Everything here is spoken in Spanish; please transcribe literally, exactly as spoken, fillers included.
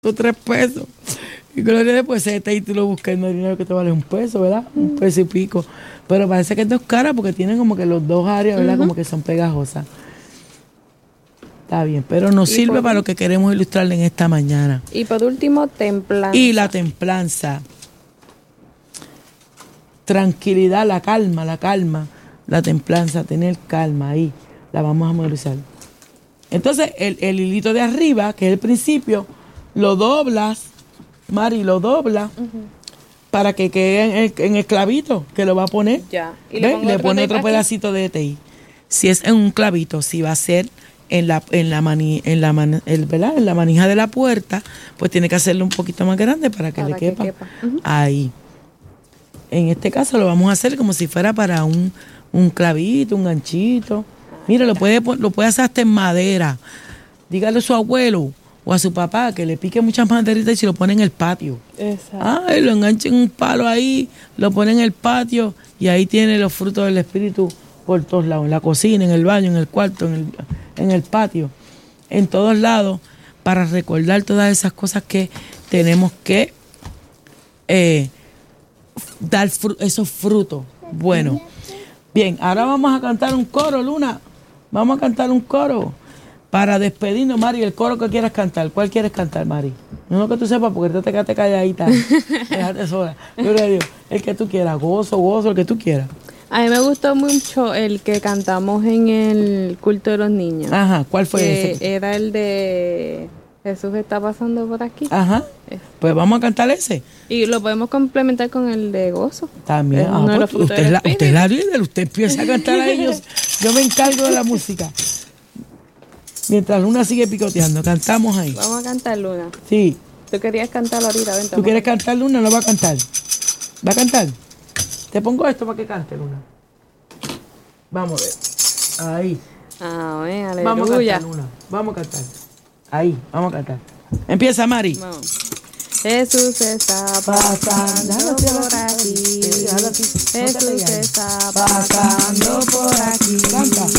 tres pesos. Y Gloria después se está y tú lo buscas y no hay dinero que te vale un peso, ¿verdad? Un peso y pico. Pero parece que esto es cara porque tienen como que los dos áreas, ¿verdad? Uh-huh. Como que son pegajosas. Está bien, pero nos sirve por... para lo que queremos ilustrarle en esta mañana. Y por último, templanza. Y la templanza. Tranquilidad, la calma, la calma. La templanza, tener calma ahí. La vamos a memorizar. Entonces, el, el hilito de arriba, que es el principio, lo doblas, Mari, lo dobla uh-huh. para que quede en el, en el clavito que lo va a poner. Ya. ¿Y le, le pone otro aquí? Pedacito de T I. Si es en un clavito, si va a ser en la en la mani, en la man, el, ¿verdad? En la manija de la puerta, pues tiene que hacerlo un poquito más grande para que para le quepa. Que quepa. Uh-huh. Ahí. En este caso lo vamos a hacer como si fuera para un, un clavito, un ganchito. Mira, lo puede, lo puede hacer hasta en madera. Dígale a su abuelo o a su papá que le pique muchas maderitas y se lo pone en el patio. Exacto. Ay, lo enganche en un palo ahí, lo pone en el patio y ahí tiene los frutos del Espíritu por todos lados. En la cocina, en el baño, en el cuarto, en el, en el patio. En todos lados para recordar todas esas cosas que tenemos que eh, dar fru- esos frutos. Bueno, bien, ahora vamos a cantar un coro, Luna. Vamos a cantar un coro para despedirnos, Mari. El coro que quieras cantar. ¿Cuál quieres cantar, Mari? No que tú sepas, porque tú te quedaste calladita. Déjate sola. Yo le digo, el que tú quieras. Gozo, gozo, el que tú quieras. A mí me gustó mucho el que cantamos en el culto de los niños. Ajá, ¿cuál fue ese? Era el de Jesús está pasando por aquí. Ajá. Ese. Pues vamos a cantar ese. Y lo podemos complementar con el de gozo. También. Ah, pues, usted, es la, usted es la líder, usted empieza a cantar a ellos. Yo me encargo de la música. Mientras Luna sigue picoteando, cantamos ahí. Vamos a cantar, Luna. Sí. Tú querías cantarlo ahorita, ven. ¿Tú quieres cantar, Luna? ¿No va a cantar? ¿Va a cantar? Te pongo esto para que cante, Luna. Vamos a ver. Ahí. Amén, aleluya. Vamos a cantar, Luna. Vamos a cantar. Ahí, vamos a cantar. Empieza, Mari. Vamos. Jesús está pasando por aquí. Jesús está pasando por aquí. Canta.